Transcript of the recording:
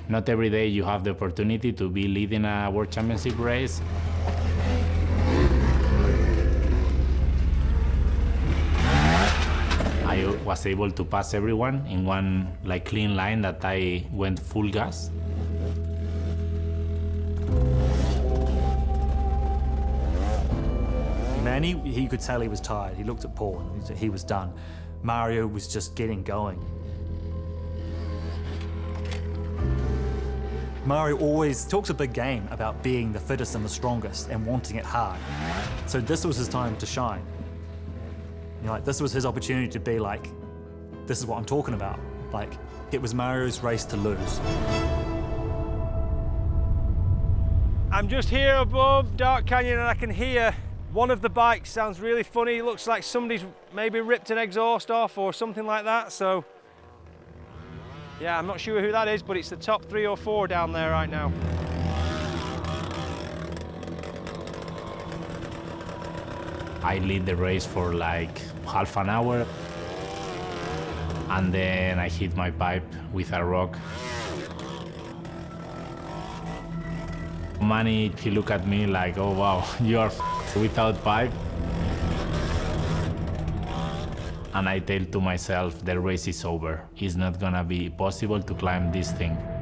Not every day you have the opportunity to be leading a World Championship race. I was able to pass everyone in one clean line that I went full gas. Manny, he could tell he was tired. He looked at Paul and he was done. Mario was just getting going. Mario always talks a big game about being the fittest and the strongest and wanting it hard. So this was his time to shine. You know, this was his opportunity to be like, this is what I'm talking about. It was Mario's race to lose. I'm just here above Dark Canyon and I can hear one of the bikes sounds really funny. It looks like somebody's maybe ripped an exhaust off or something like that. So, yeah, I'm not sure who that is, but it's the top 3 or 4 down there right now. I lead the race for half an hour, and then I hit my pipe with a rock. Manny, he looked at me like, oh wow, you are without pipe. And I tell to myself, the race is over. It's not gonna be possible to climb this thing.